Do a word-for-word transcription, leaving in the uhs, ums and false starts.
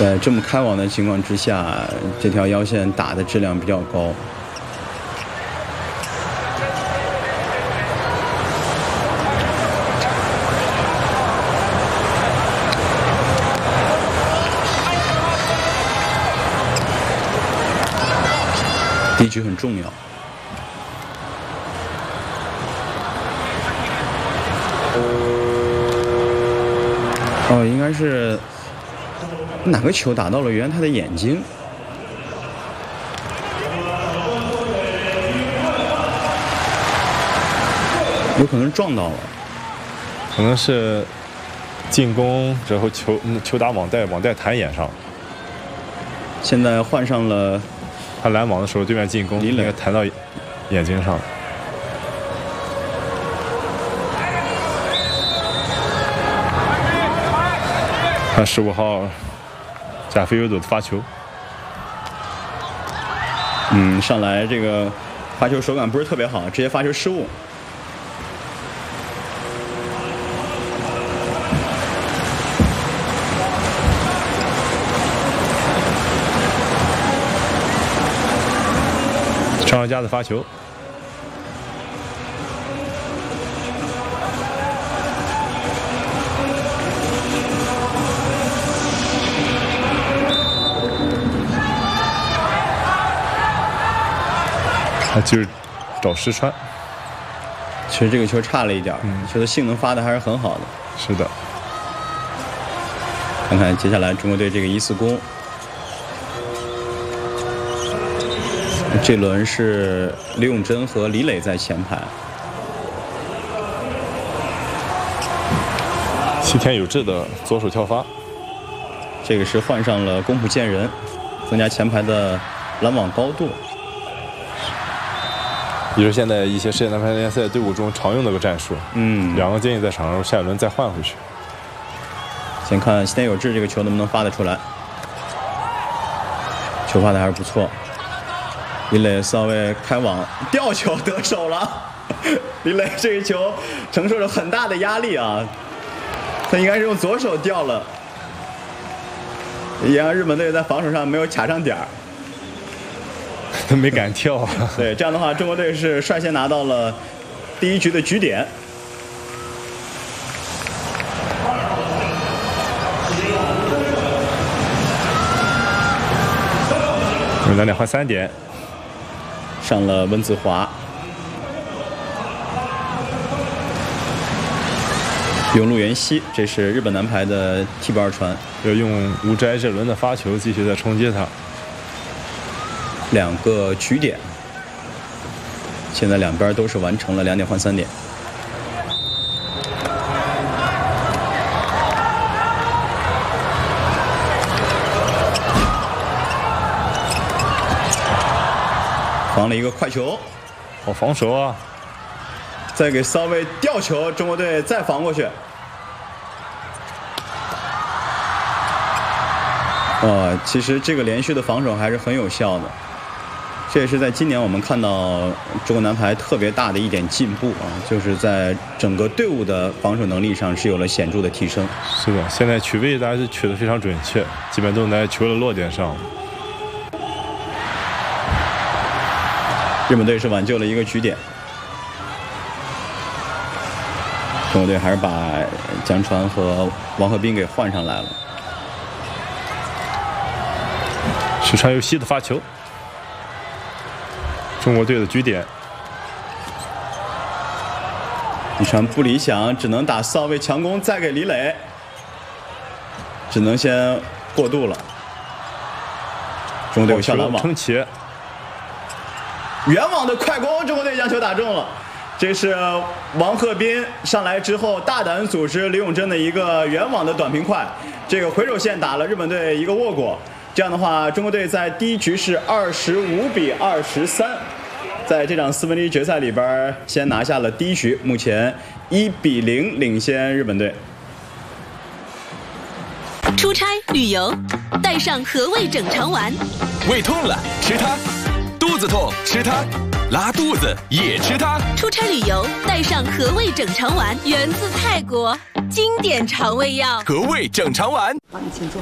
在这么开网的情况之下，这条腰线打的质量比较高。第一局很重要。哦，应该是哪个球打到了袁泰的眼睛？有可能撞到了， 可能是进攻之后球球打网带，网带弹眼上。 现在换上了。 他拦网的时候，对面进攻应该弹到眼睛上。看十五号加菲尤多的发球， 嗯，上来这个发球手感不是特别好，直接发球失误。 张上佳的发球，他就是找石川。 其实这个球差了一点，嗯，球的性能发的还是很好的。 是的。 看看接下来中国队这个一次攻。这轮是李永珍和李磊在前排， 西田有志的左手跳发， 这个是换上了宫浦健人，增加前排的拦网高度。 也是现在一些世界男排联赛队伍中常用的个战术。 嗯， 两个建议在场上，下一轮再换回去。 先看西田有志这个球能不能发得出来，球发的还是不错。李磊稍微开网吊球得手了，李磊这一球承受着很大的压力啊，他应该是用左手吊了，也让日本队在防守上没有卡上点儿， 他没敢跳啊。 对，这样的话，中国队是率先拿到了第一局的局点。 两点换三点。 上了温子华，用陆元熙，这是日本男排的替补二传， 要用吴斋这轮的发球继续再冲击他。 两个局点，现在两边都是完成了两点换三点。防了一个快球， 好防守啊！ 再给骚威吊球，中国队再防过去。哇，其实这个连续的防守还是很有效的，这也是在今年我们看到中国男排特别大的一点进步啊，就是在整个队伍的防守能力上是有了显著的提升。 是的，现在取位大家是取得非常准确，基本都在球的落点上。 日本队是挽救了一个局点，中国队还是把江川和王鹤斌给换上来了。 石川佑希的发球，中国队的局点。 一传不理想，只能打扫位强攻，再给李磊，只能先过渡了。中国队有效拦网， 撑起。 远网的快攻，中国队将球打中了。这是王鹤斌上来之后大胆组织李永珍的一个远网的短平快，这个回手线打了日本队一个沃果。这样的话，中国队在第一局是二十五比二十三，在这场四分之一决赛里边先拿下了第一局，目前一比零领先日本队。 出差旅游，带上和味整肠丸。 胃痛了吃它，肚子痛吃它，拉肚子也吃它。 出差旅游带上和味整肠丸，源自泰国经典肠胃药。 和味整肠丸。 好，你请坐。